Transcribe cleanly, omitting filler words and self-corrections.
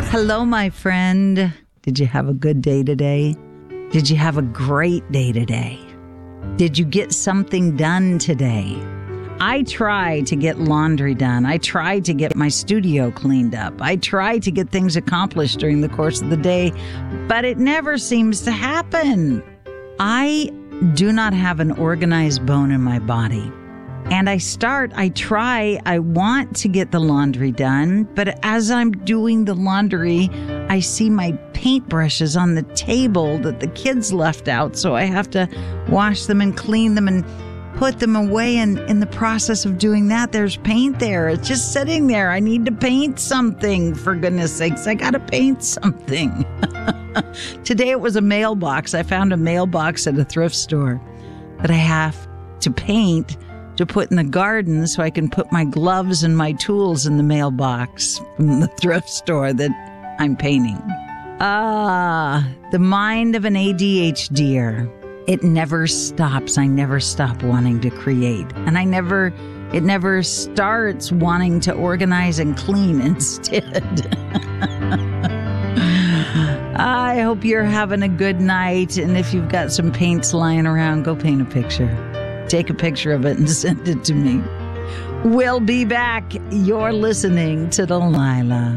Hello, my friend. Did you have a good day today? Did you have a great day today? Did you get something done today? I try to get laundry done. I try to get my studio cleaned up. I try to get things accomplished during the course of the day, but it never seems to happen. I do not have an organized bone in my body. And I want to get the laundry done, but as I'm doing the laundry, I see my paintbrushes on the table that the kids left out, so I have to wash them and clean them and put them away, and in the process of doing that, there's paint there. It's just sitting there. I need to paint something, for goodness sakes. I gotta paint something. Today it was a mailbox. I found a mailbox at a thrift store that I have to paint to put in the garden so I can put my gloves and my tools in the mailbox from the thrift store that I'm painting. The mind of an ADHDer. It never stops. I never stop wanting to create. And it never starts wanting to organize and clean instead. I hope you're having a good night. And if you've got some paints lying around, go paint a picture. Take a picture of it and send it to me. We'll be back. You're listening to Delilah.